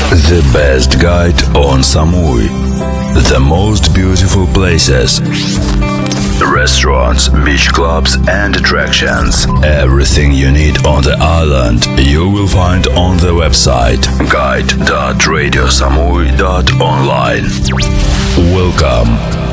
The best guide on Samui. The most beautiful places. Restaurants, beach clubs and attractions. Everything you need on the island you will find on the website guide.radiosamui.online. Welcome.